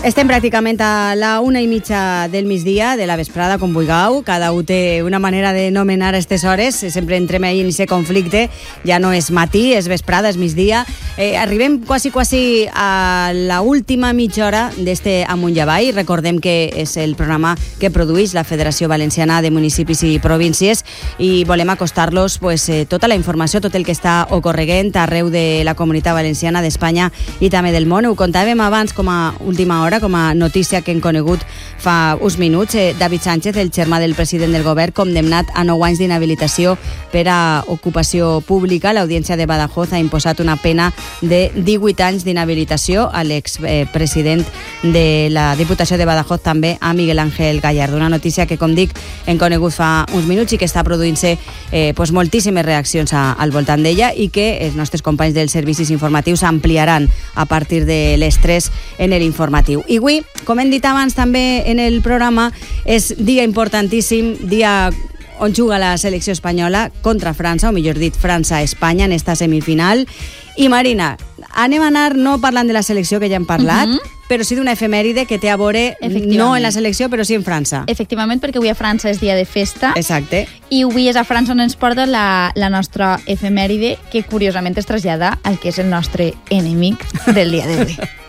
Estem pràcticament a la 1:30 del migdia, de la vesprada, com vulgueu. Cada un té una manera de nomenar aquestes hores. Sempre entrem ahí en aquest conflicte. Ja no és matí, és vesprada, és migdia. Arribem quasi a la última mitja hora d'este Amunt i Avall. Recordem que és el programa que produeix la Federació Valenciana de Municipis i Províncies i volem acostar-los tota la informació, tot el que està ocorreguent arreu de la Comunitat Valenciana, d'Espanya i també del món. Ho contàvem abans com a última hora, com a notícia que hem conegut fa uns minuts. David Sánchez, el germà del president del govern, condemnat a 9 anys d'inhabilitació per a ocupació pública. L'Audiència de Badajoz ha imposat una pena de 18 anys d'inhabilitació a l'expresident de la Diputació de Badajoz, també a Miguel Ángel Gallardo. Una notícia que, com dic, hem conegut fa uns minuts i que està produint-se moltíssimes reaccions al voltant d'ella i que els nostres companys dels servicis informatius ampliaran a partir de les 3 en l'informatiu. I avui, com hem dit abans també en el programa, és dia importantíssim, dia on juga la selecció espanyola contra França, o millor dit, França-Espanya en esta semifinal. I Marina, anem a anar no parlant de la selecció, que ja hem parlat, però sí d'una efemèride que té a veure no en la selecció, però sí en França. Efectivament, perquè avui a França és dia de festa. Exacte. I avui és a França on ens porta la nostra efemèride, que curiosament es trasllada al que és el nostre enemic del dia d'avui.